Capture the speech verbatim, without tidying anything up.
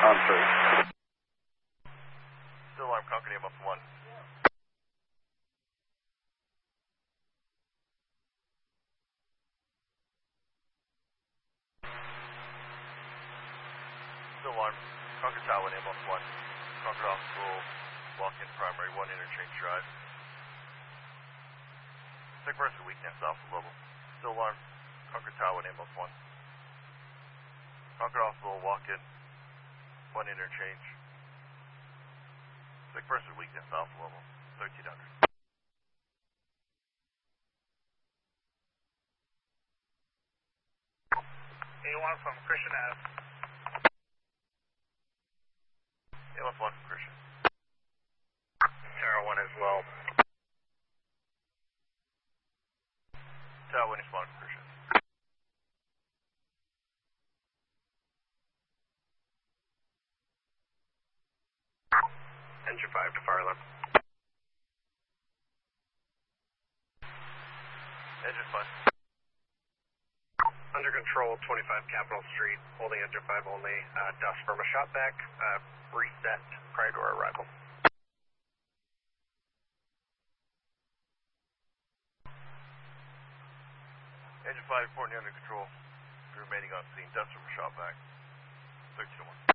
On three. Still alarm, Concord ambulance one. Still alarm, Concord Tower ambulance one. Concord Hospital, walk-in primary, one interchange drive. Sick person weakness, alpha level. Still alarm, Concord Tower ambulance one. Concord Hospital, walk-in, one interchange. Sick person weakness, alpha level, thirteen hundred. A one from Christian Ave. ambulance one from Christian. Tower one as well. Tower one is one from Christian. Engine five to fire left. Engine five. Under control, twenty-five Capitol Street, holding engine five only. Uh, dust from a shot back. Uh, reset prior to our arrival. Engine five reporting under control. Remaining on scene. Dust from a shot back. thirteen to one.